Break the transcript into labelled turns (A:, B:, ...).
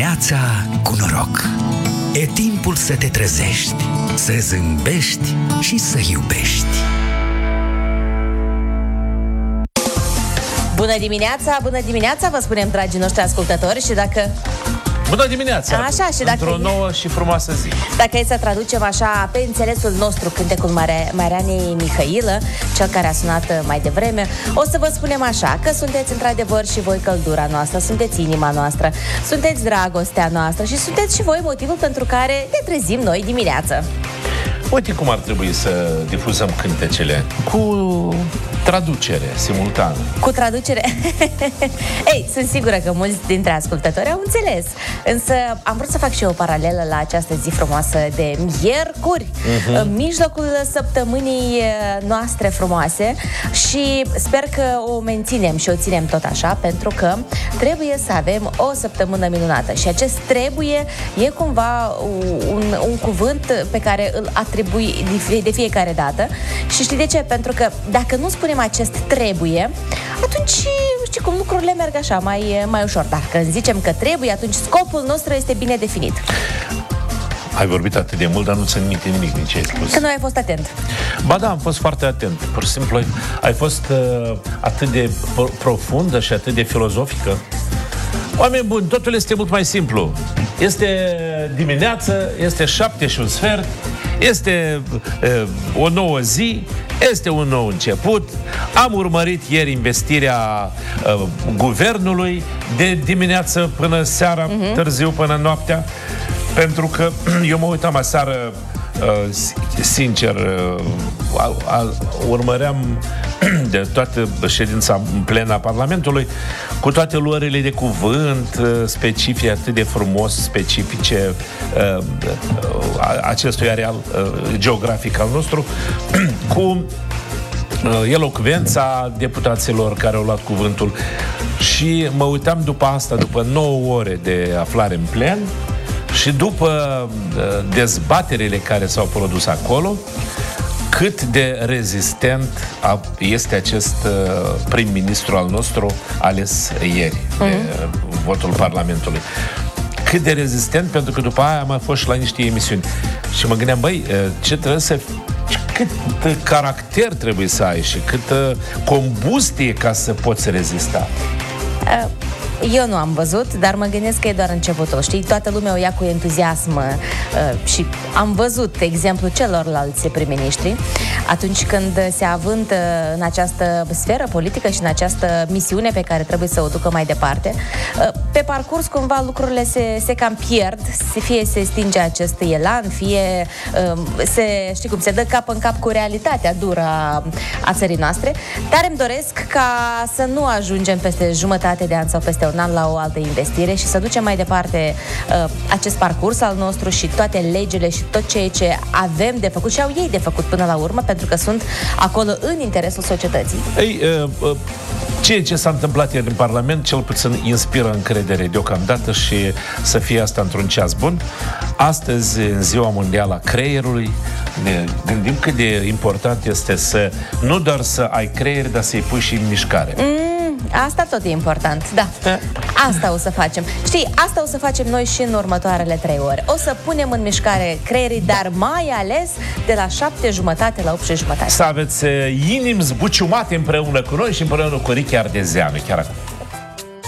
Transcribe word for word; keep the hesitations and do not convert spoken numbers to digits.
A: Dimineața cu noroc. E timpul să te trezești, să zâmbești și să iubești.
B: Bună dimineața, bună dimineața, vă spunem, dragii noștri ascultători, și dacă...
C: Bună dimineața!
B: Așa, și dacă...
C: Într-o nouă și frumoasă zi.
B: Dacă e să traducem așa pe înțelesul nostru cântecul Mare... Marianei Mihailă, cel care a sunat mai devreme, o să vă spunem așa, că sunteți într-adevăr și voi căldura noastră, sunteți inima noastră, sunteți dragostea noastră și sunteți și voi motivul pentru care ne trezim noi dimineață.
C: Uite cum ar trebui să difuzăm cântecele. Cu traducere simultană.
B: Cu traducere? Ei, sunt sigură că mulți dintre ascultători au înțeles. Însă am vrut să fac și eu o paralelă la această zi frumoasă de miercuri, uh-huh. în mijlocul săptămânii noastre frumoase, și sper că o menținem și o ținem tot așa, pentru că trebuie să avem o săptămână minunată. Și acest trebuie e cumva un, un cuvânt pe care îl atribui de fiecare dată. Și știi de ce? Pentru că dacă nu spunem acest trebuie, atunci, știi cum, lucrurile merg așa, mai, mai ușor. Dar când zicem că trebuie, atunci scopul nostru este bine definit.
C: Ai vorbit atât de mult, dar nu țin minte nimic din ce ai spus.
B: Că nu ai fost atent.
C: Ba da, am fost foarte atent. Pur și simplu, ai fost uh, atât de profundă și atât de filozofică. Oameni buni, totul este mult mai simplu. Este dimineață, este șapte și un sfert, este uh, o nouă zi, este un nou început. Am urmărit ieri investirea uh, guvernului de dimineață până seara, uh-huh. târziu până noaptea, pentru că eu mă uitam aseară, uh, sincer, uh, uh, urmăream de toată ședința în plena Parlamentului, cu toate luările de cuvânt specifice, atât de frumos, specifice uh, acestui areal uh, geografic al nostru, cu uh, elocvența deputaților care au luat cuvântul. Și mă uitam după asta, după nouă ore de aflare în plen și după uh, dezbaterile care s-au produs acolo, cât de rezistent este acest uh, prim-ministru al nostru ales ieri mm-hmm. de votul Parlamentului. Cât de rezistent, pentru că după aia am mai fost și la niște emisiuni. Și mă gândeam, băi, ce trebuie să... cât caracter trebuie să ai și câtă combustie ca să poți rezista.
B: Uh. Eu nu am văzut, dar mă gândesc că e doar începutul, știi? Toată lumea o ia cu entuziasm uh, și am văzut exemplul celorlalți prim-ministri atunci când se având uh, în această sferă politică și în această misiune pe care trebuie să o ducă mai departe. Uh, pe parcurs, cumva, lucrurile se, se cam pierd, fie se stinge acest elan, fie uh, se, știi cum, se dă cap în cap cu realitatea dură a, a țării noastre, dar îmi doresc ca să nu ajungem peste jumătate de an sau peste un an la o altă investire și să ducem mai departe uh, acest parcurs al nostru și toate legile și tot ceea ce avem de făcut și au ei de făcut până la urmă, pentru că sunt acolo în interesul societății.
C: Ei, uh, uh, ceea ce s-a întâmplat ieri în Parlament cel puțin inspiră încredere deocamdată și să fie asta într-un ceas bun. Astăzi, în Ziua Mondială a Creierului, ne gândim cât de important este să nu doar să ai creier, dar să-i pui și în mișcare.
B: Mm. Asta tot e important, da. Asta o să facem. Știi, asta o să facem noi și în următoarele trei ore. O să punem în mișcare creierii, dar mai ales de la șapte jumătate la opt și jumătate.
C: Să aveți inimi zbuciumate împreună cu noi și împreună cu Ricky Ardezeanu, chiar acum.